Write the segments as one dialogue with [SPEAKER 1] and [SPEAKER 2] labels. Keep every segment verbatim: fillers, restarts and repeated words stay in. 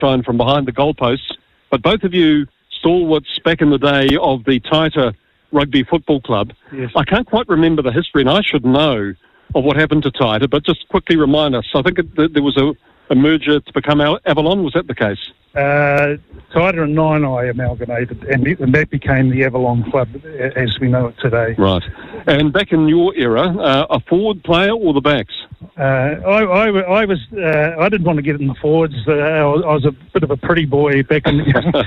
[SPEAKER 1] shine from behind the goalposts. But both of you stalwarts back in the day of the Taita Rugby Football Club.
[SPEAKER 2] Yes.
[SPEAKER 1] I can't quite remember the history, and I should know of what happened to Taita, but just quickly remind us. I think it, there was a, a merger to become Avalon. Was that the case?
[SPEAKER 2] Uh, Taita and Nine Eye amalgamated, and, it, and that became the Avalon Club as we know it today.
[SPEAKER 1] Right. And back in your era, uh, a forward player or the backs?
[SPEAKER 2] Uh, I, I, I was. Uh, I didn't want to get in the forwards. Uh, I, was, I was a bit of a pretty boy back in. The,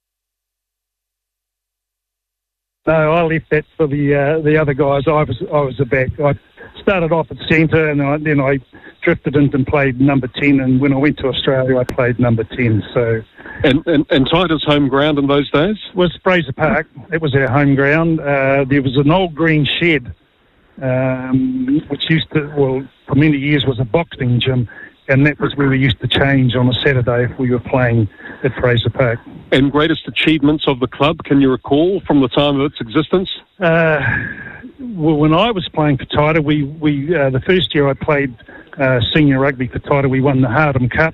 [SPEAKER 2] no, I left that for the uh, the other guys. I was I was a back. I started off at centre, and I, then I drifted in and played number ten. And when I went to Australia, I played number ten. So.
[SPEAKER 1] And, and, and Taita's home ground in those days?
[SPEAKER 2] Was Fraser Park. It was our home ground. Uh, there was an old green shed, um, which used to, well, for many years was a boxing gym, and that was where we used to change on a Saturday if we were playing at Fraser Park.
[SPEAKER 1] And greatest achievements of the club, can you recall from the time of its existence?
[SPEAKER 2] Uh, well, when I was playing for Taita, we, we uh, the first year I played uh, senior rugby for Taita, we won the Hardham Cup.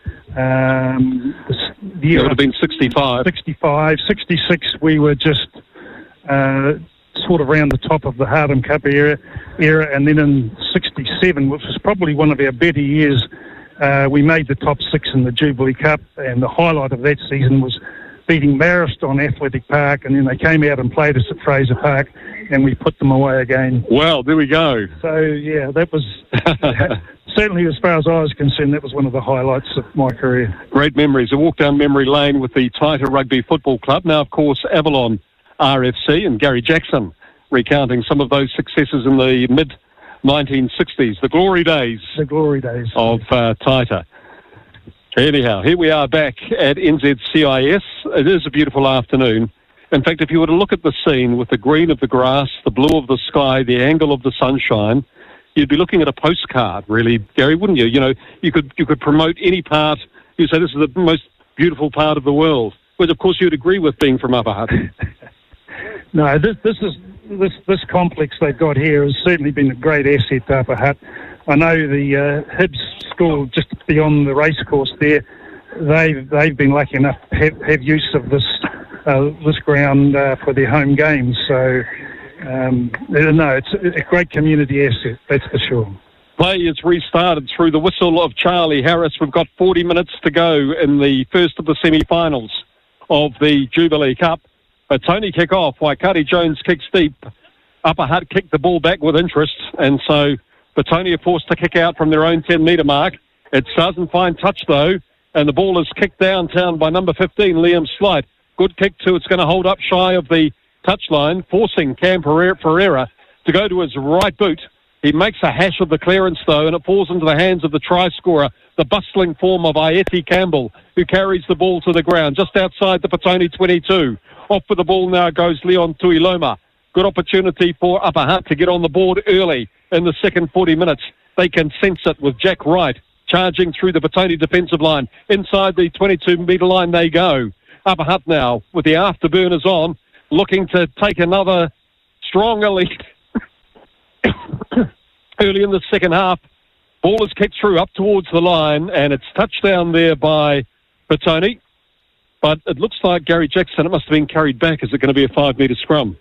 [SPEAKER 2] Um, the year
[SPEAKER 1] it would have been sixty-five.
[SPEAKER 2] sixty-five, sixty-six, we were just uh, sort of around the top of the Hardham Cup era, era, and then in sixty-seven, which was probably one of our better years, uh, we made the top six in the Jubilee Cup, and the highlight of that season was beating Marist on Athletic Park, and then they came out and played us at Fraser Park, and we put them away again.
[SPEAKER 1] Well, there we go.
[SPEAKER 2] So, yeah, that was... Certainly, as far as I was concerned, that was one of the highlights of my career.
[SPEAKER 1] Great memories. A walk down memory lane with the Taita Rugby Football Club. Now, of course, Avalon R F C and Gary Jackson recounting some of those successes in the mid nineteen sixties, the glory days.
[SPEAKER 2] The glory days.
[SPEAKER 1] Of uh, Taita. Anyhow, here we are back at N Z C I S. It is a beautiful afternoon. In fact, if you were to look at the scene with the green of the grass, the blue of the sky, the angle of the sunshine, you'd be looking at a postcard, really, Gary, wouldn't you? You know, you could you could promote any part. You say this is the most beautiful part of the world, which of course you'd agree with, being from Upper Hutt.
[SPEAKER 2] No, this this is this this complex they've got here has certainly been a great asset to Upper Hutt. I know the uh, Hibs school just beyond the racecourse there. They've they've been lucky enough to have, have use of this uh, this ground uh, for their home games. So. Um, no, it's a great community asset, that's for sure.
[SPEAKER 1] Play is restarted through the whistle of Charlie Harris. We've got forty minutes to go in the first of the semi-finals of the Jubilee Cup. A Tony kick off, Waikari Jones kicks deep. Upper Hutt kicked the ball back with interest, and so the Tony are forced to kick out from their own ten metre mark. It doesn't find touch though, and the ball is kicked downtown by number fifteen, Liam Slight. Good kick too, it's going to hold up shy of the touchline, forcing Cam Ferreira to go to his right boot. He makes a hash of the clearance though, and it falls into the hands of the try scorer, the bustling form of Aieti Campbell, who carries the ball to the ground just outside the Petone twenty-two. Off with the ball now goes Leon Tuiloma. Good opportunity for Upper Hutt to get on the board early in the second forty minutes. They can sense it with Jack Wright charging through the Petone defensive line. Inside the twenty-two metre line they go. Upper Hutt now with the afterburners on, looking to take another stronger lead early in the second half. Ball is kicked through up towards the line, and it's touched down there by Petone. But it looks like Gary Jackson, it must have been carried back. Is it going to be a five-metre scrum?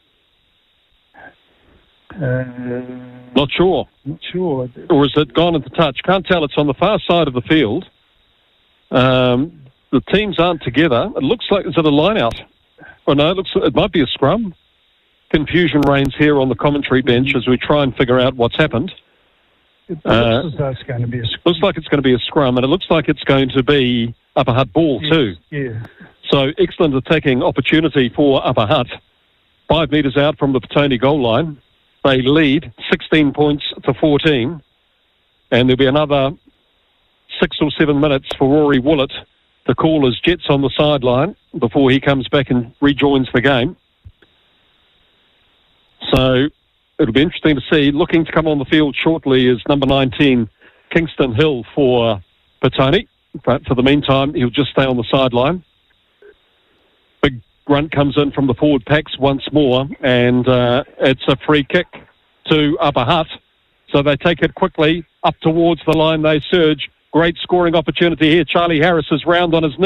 [SPEAKER 2] Uh,
[SPEAKER 1] not sure.
[SPEAKER 2] Not sure.
[SPEAKER 1] Or is it gone into touch? Can't tell. It's on the far side of the field. Um, the teams aren't together. It looks like, is it a line-out? Oh, no, it looks it might be a scrum. Confusion reigns here on the commentary bench as we try and figure out what's happened.
[SPEAKER 2] It uh, looks as though it's going to be a scrum.
[SPEAKER 1] Looks like it's going to be a scrum, and it looks like it's going to be Upper Hutt ball
[SPEAKER 2] yes,
[SPEAKER 1] too.
[SPEAKER 2] Yeah.
[SPEAKER 1] So excellent attacking opportunity for Upper Hutt. Five metres out from the Petone goal line. They lead sixteen points to fourteen. And there'll be another six or seven minutes for Rory Willett to call his Jets on the sideline before he comes back and rejoins the game. So it'll be interesting to see. Looking to come on the field shortly is number nineteen, Kingston Hill for Petone. But for the meantime, he'll just stay on the sideline. Big grunt comes in from the forward packs once more, and uh, it's a free kick to Upper Hutt. So they take it quickly up towards the line. They surge. Great scoring opportunity here. Charlie Harris is round on his knee.